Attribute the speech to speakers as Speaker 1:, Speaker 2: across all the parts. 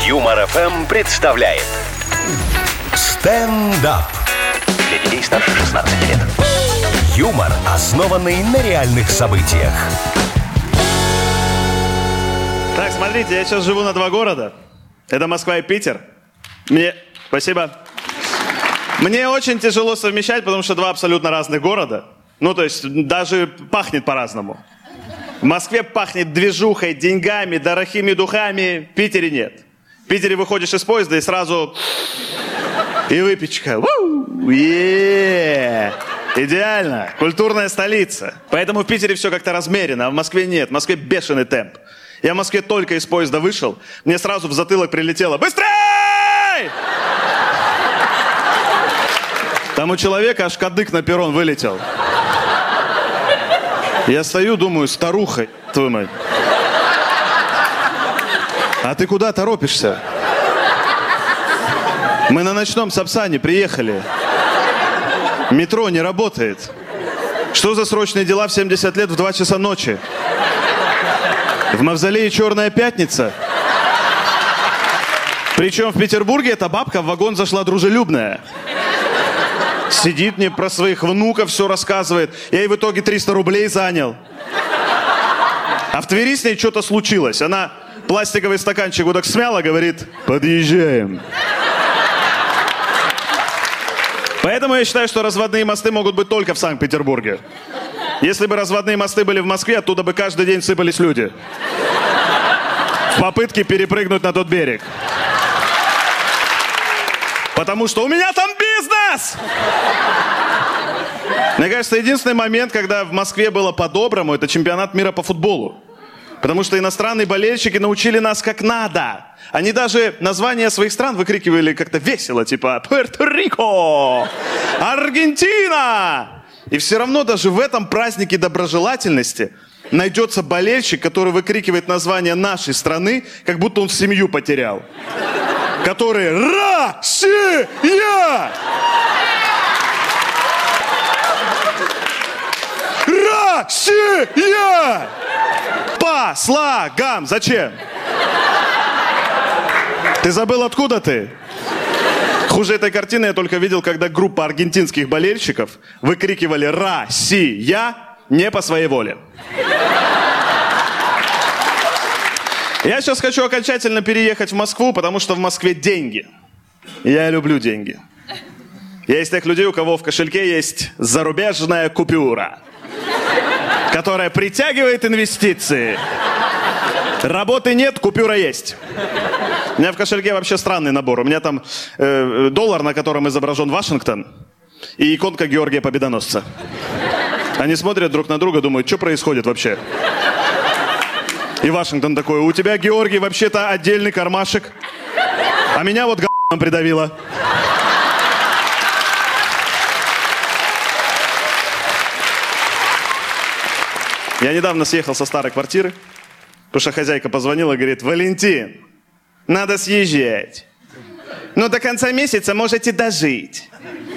Speaker 1: Юмор ФМ представляет стендап. Для детей старше 16 лет. Юмор, основанный на реальных событиях.
Speaker 2: Так, смотрите, я сейчас живу на 2 города. Это Москва и Питер. Спасибо. Мне очень тяжело совмещать, потому что 2 абсолютно разных города. Ну, то есть, даже пахнет по-разному. В Москве пахнет движухой, деньгами, дорогими духами. В Питере нет. В Питере выходишь из поезда и сразу... И выпечка. Идеально. Культурная столица. Поэтому в Питере все как-то размеренно, а в Москве нет. В Москве бешеный темп. Я в Москве только из поезда вышел, мне сразу в затылок прилетело: «Быстрей!» Там у человека аж кадык на перрон вылетел. Я стою, думаю, старуха, твою мать. А ты куда торопишься? Мы на ночном Сапсане приехали. Метро не работает. Что за срочные дела в 70 лет в 2 часа ночи? В Мавзолее «Черная пятница». Причем в Петербурге эта бабка в вагон зашла дружелюбная. Сидит мне про своих внуков все рассказывает. Я ей в итоге 300 рублей занял. А в Твери с ней что-то случилось. Она пластиковый стаканчик вот так смяла, говорит: «Подъезжаем». Поэтому я считаю, что разводные мосты могут быть только в Санкт-Петербурге. Если бы разводные мосты были в Москве, оттуда бы каждый день сыпались люди. В попытке перепрыгнуть на тот берег. Потому что у меня там бизнес! Мне кажется, единственный момент, когда в Москве было по-доброму, это чемпионат мира по футболу. Потому что иностранные болельщики научили нас как надо. Они даже названия своих стран выкрикивали как-то весело, типа «Пуэрто-Рико! Аргентина!» И все равно даже в этом празднике доброжелательности найдется болельщик, который выкрикивает название нашей страны, как будто он семью потерял. Который «Россия!» Россия! По слогам. Зачем? Ты забыл, откуда ты? Хуже этой картины я только видел, когда группа аргентинских болельщиков выкрикивали «Россия!» не по своей воле. Я сейчас хочу окончательно переехать в Москву, потому что в Москве деньги. Я люблю деньги. Я из тех людей, у кого в кошельке есть зарубежная купюра, которая притягивает инвестиции. Работы нет, купюра есть. У меня в кошельке вообще странный набор. У меня там доллар, на котором изображен Вашингтон, и иконка Георгия Победоносца. Они смотрят друг на друга, думают, что происходит вообще? И Вашингтон такой: у тебя, Георгий, вообще-то отдельный кармашек, а меня вот г***ом придавило. Я недавно съехал со старой квартиры, потому что хозяйка позвонила и говорит: «Валентин, надо съезжать. Но до конца месяца можете дожить».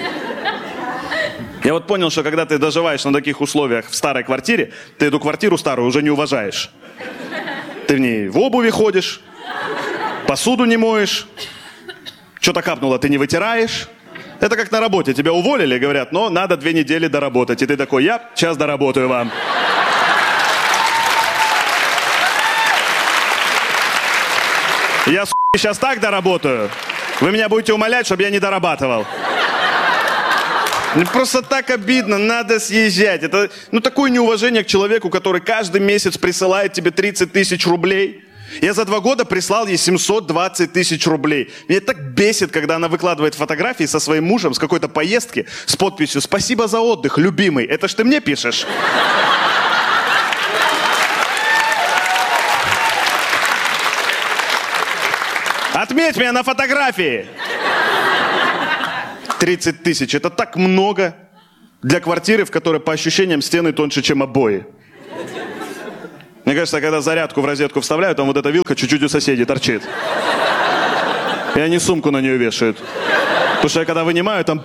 Speaker 2: Я вот понял, что когда ты доживаешь на таких условиях в старой квартире, ты эту квартиру старую уже не уважаешь. Ты в ней в обуви ходишь, посуду не моешь, что-то капнуло, ты не вытираешь. Это как на работе. Тебя уволили, говорят: но надо 2 недели доработать. И ты такой: я сейчас доработаю вам. Я, сейчас так доработаю. Вы меня будете умолять, чтобы я не дорабатывал. Мне просто так обидно, надо съезжать. Это, такое неуважение к человеку, который каждый месяц присылает тебе 30 тысяч рублей. Я за 2 года прислал ей 720 тысяч рублей. Меня так бесит, когда она выкладывает фотографии со своим мужем с какой-то поездки с подписью «Спасибо за отдых, любимый». Это ж ты мне пишешь? Отметь меня на фотографии. 30 тысяч. Это так много для квартиры, в которой, по ощущениям, стены тоньше, чем обои. Мне кажется, когда зарядку в розетку вставляют, там вот эта вилка чуть-чуть у соседей торчит. И они сумку на нее вешают. Потому что я когда вынимаю, там...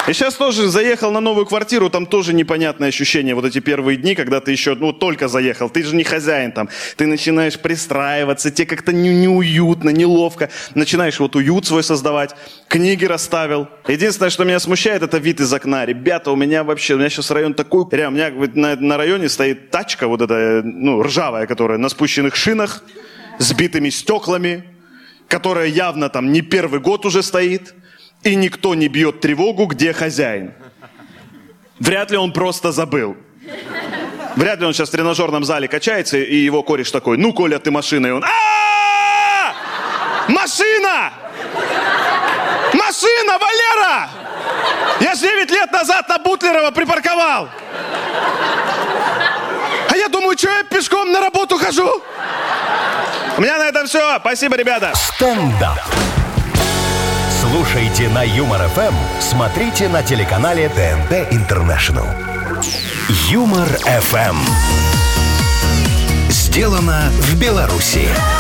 Speaker 2: И сейчас тоже заехал на новую квартиру, там тоже непонятное ощущение. Вот эти первые дни, когда ты еще, только заехал, ты же не хозяин там. Ты начинаешь пристраиваться, тебе как-то неуютно, неловко. Начинаешь вот уют свой создавать. Книги расставил. Единственное, что меня смущает, это вид из окна. Ребята, у меня сейчас район такой... У меня на районе стоит тачка вот эта, ржавая, которая на спущенных шинах, с битыми стеклами, которая явно там не первый год уже стоит. И никто не бьет тревогу, где хозяин. Вряд ли он просто забыл. Вряд ли он сейчас в тренажерном зале качается, и его кореш такой: ну, Коля, ты машина. И он: машина! Машина, Валера! Я ж 9 лет назад на Бутлерова припарковал. А я думаю, что я пешком на работу хожу? У меня на этом все. Спасибо, ребята.
Speaker 1: Стендап. Слушайте на Юмор ФМ, смотрите на телеканале ТНТ Интернешнл. Юмор ФМ. Сделано в Беларуси.